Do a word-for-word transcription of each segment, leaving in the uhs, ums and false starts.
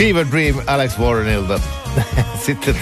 Fever Dream Alex Warrenilta. Sitten...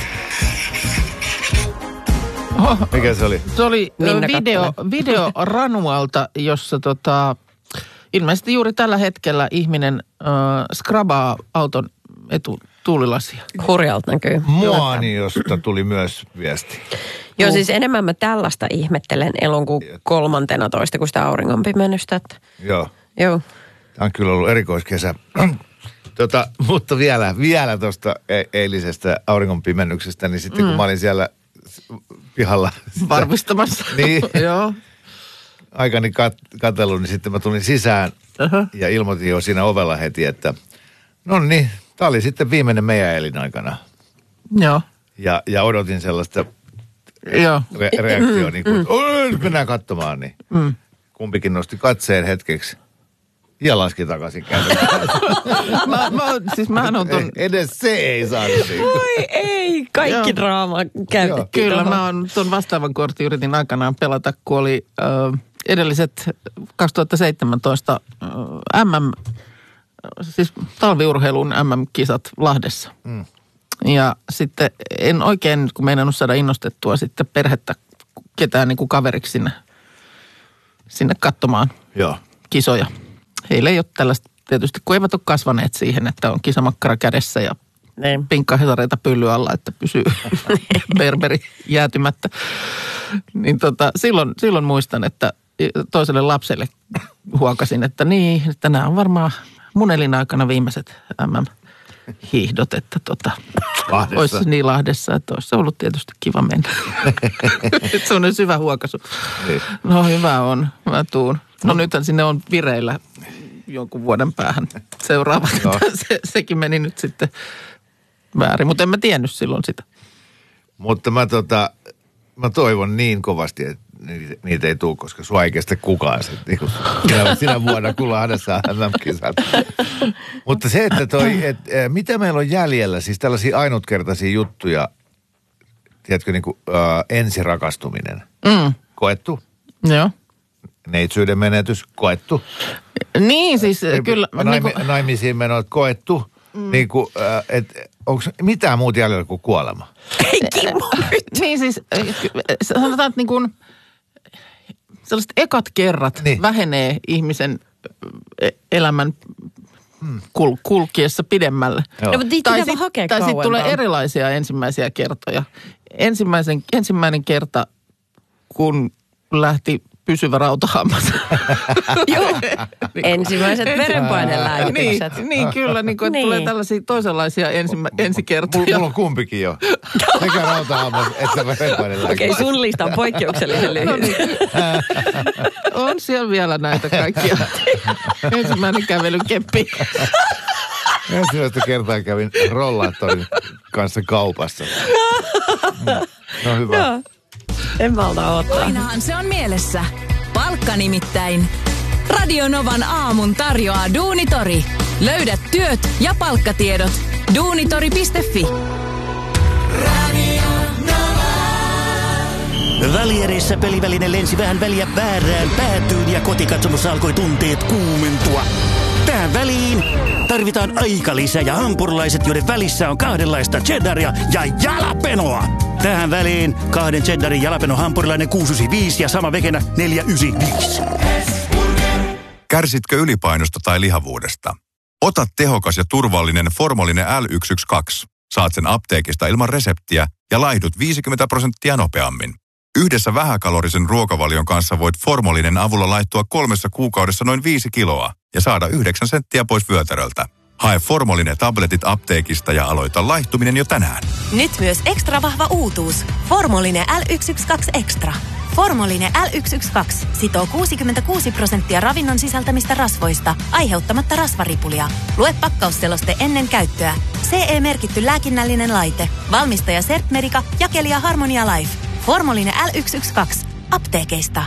Mikä se oli? Se oli video, video Ranualta, jossa tota, ilmeisesti juuri tällä hetkellä ihminen äh, skrabaa auton etutuulilasia. Hurjalta näkyy. Muoniosta tuli myös viesti. Joo, uh. siis enemmän mä tällaista ihmettelen elokuun kolmantena toista kuin sitä auringonpimennystä. Että... Joo. Joo. Tämä on kyllä ollut erikoiskesä. Tota, mutta vielä, vielä tuosta e- eilisestä auringonpimennyksestä, niin sitten mm. kun mä olin siellä pihalla. Varmistamassa. Niin. Joo. Aikani kat- katsellut, niin sitten mä tulin sisään uh-huh. ja ilmoitin jo siinä ovella heti, että no niin, tää oli sitten viimeinen meidän elinaikana. Joo. Ja, ja odotin sellaista Joo. Re- reaktioa, niin kuin, nyt mennään katsomaan, niin mm. kumpikin nosti katseen hetkeksi. Ja laski takaisin käydä. mä, mä, siis mähän on ton... Edes se ei saanut niin. Oi ei, kaikki draama käytettiin. Kyllä, mä oon ton vastaavan kortin yritin aikanaan pelata, kun oli äh, edelliset kaksituhattaseitsemäntoista äh, M M, siis talviurheilun M M-kisat Lahdessa. Mm. Ja sitten en oikein, kun meinannut saada innostettua sitten perhettä ketään niin kuin kaveriksi sinne, sinne katsomaan Joo. kisoja. Heillä ei ole tällaista, tietysti kun eivät ole kasvaneet siihen, että on kisamakkara kädessä ja niin. pinkkahesareita pylly alla, että pysyy berberi jäätymättä. Niin tota, silloin, silloin muistan, että toiselle lapselle huokasin, että niin, että nämä on varmaan mun elinaikana viimeiset M M-hiihdot, että tota, olisi niin Lahdessa, että olisi ollut tietysti kiva mennä. Se on syvä huokaisu. Niin. No hyvä on, mä tuun. No nythän sinne on vireillä jonkun vuoden päähän seuraavat. Se, sekin meni nyt sitten väärin, mutta en mä tiennyt silloin sitä. Mutta mä, tota, mä toivon niin kovasti, että niitä, niitä ei tule, koska sua ei kestä kukaan sit, niin kuin sinä, sinä vuonna, kun Lahdessa M M-kisat. Mutta se, että toi, et, mitä meillä on jäljellä, siis tällaisia ainutkertaisia juttuja, tiedätkö, niin kuin äh, ensirakastuminen, Mm. koettu? Joo. Neitsyyden menetys, koettu. Niin siis kyllä. Naimi, niin kuin, naimisiin menot, koettu. Mm. Niin kuin, äh, et, onko mitään muuta jäljellä kuin kuolema? Ei Kimmo. Niin siis sanotaan, että niin kuin sellaiset ekat kerrat niin. vähenee ihmisen elämän kul- kulkiessa pidemmälle. No, mutta tai sitten tai sit tulee erilaisia ensimmäisiä kertoja. Ensimmäisen, ensimmäinen kerta, kun lähti pysyvä rautahammas. Joo, ensimmäiset verenpainelääkitykset. Niin, niin kyllä, niin kuin, niin. tulee tällaisia toisenlaisia ensimmä, ensikertoja. Mulla on kumpikin jo. Sekä rautahammas että verenpainelääkitykset. Okei, okay, sun lista on poikkeuksellisen lyhyt. No niin. On siellä vielä näitä kaikkia. Ensimmäinen kävelykeppi. Ensimmäistä kertaa kävin rollaattorin kanssa kaupassa. No hyvä. Joo. En malta ottaa. Ainahan se on mielessä. Palkka nimittäin. Radio Novan aamun tarjoaa Duunitori. Löydät työt ja palkkatiedot. duunitori piste fi. Radio Nova. Väliereissä peliväline lensi vähän väliä väärään päätyyn ja kotikatsomossa alkoi tunteet kuumentua. Tähän väliin tarvitaan aikalisä ja hampurilaiset, joiden välissä on kahdenlaista cheddaria ja jalapenoa. Tähän väliin kahden cheddarin jalapeno hampurilainen kuusi yhdeksänkymmentäviisi ja sama vekenä neljä yhdeksänkymmentäviisi. Kärsitkö ylipainosta tai lihavuudesta? Ota tehokas ja turvallinen Formolinen L yksi yksi kaksi. Saat sen apteekista ilman reseptiä ja laihdut viisikymmentä prosenttia nopeammin. Yhdessä vähäkalorisen ruokavalion kanssa voit Formolinen avulla laittua kolmessa kuukaudessa noin viisi kiloa ja saada yhdeksän senttiä pois vyötäröltä. Hae Formolinen tabletit apteekista ja aloita laihtuminen jo tänään. Nyt myös ekstra vahva uutuus. Formolinen L yksi yksi kaksi Extra. Formolinen L yksi yksi kaksi sitoo kuusikymmentäkuusi prosenttia ravinnon sisältämistä rasvoista, aiheuttamatta rasvaripulia. Lue pakkausseloste ennen käyttöä. C E-merkitty lääkinnällinen laite. Valmistaja Sertmerica, jakelija Harmonia Life. Formolinen L yksi yksi kaksi. Apteekeista.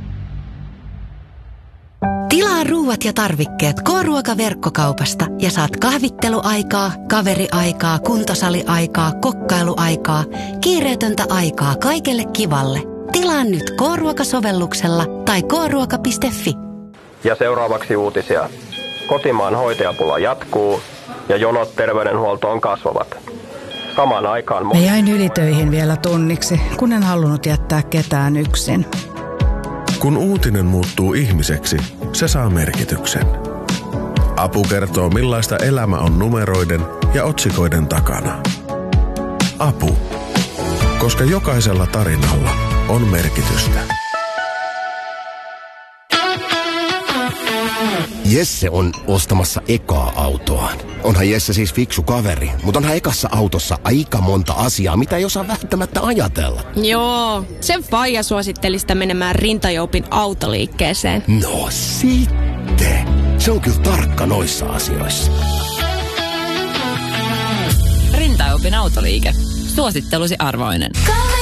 Tilaa ruuat ja tarvikkeet K-ruokaverkkokaupasta ja saat kahvitteluaikaa, kaveriaikaa, kuntosaliaikaa, kokkailuaikaa, kiireetöntä aikaa kaikelle kivalle. Tilaa nyt K-ruokasovelluksella tai k ruoka piste fi. Ja seuraavaksi uutisia. Kotimaan hoitajapula jatkuu. ja jonot terveydenhuoltoon kasvavat. Samaan aikaan... Mä jäin ylitöihin vielä tunniksi, kun en halunnut jättää ketään yksin. Kun uutinen muuttuu ihmiseksi, se saa merkityksen. Apu kertoo, millaista elämä on numeroiden ja otsikoiden takana. Apu. Koska jokaisella tarinalla on merkitystä. Jesse on ostamassa ekaa autoaan. Onhan Jesse siis fiksu kaveri, mutta onhan ekassa autossa aika monta asiaa, mitä ei osaa välttämättä ajatella. Joo, sen faija suositteli sitä menemään Rintajoupin autoliikkeeseen. No sitten. Se on kyllä tarkka noissa asioissa. Rintajoupin autoliike. Suosittelusi arvoinen.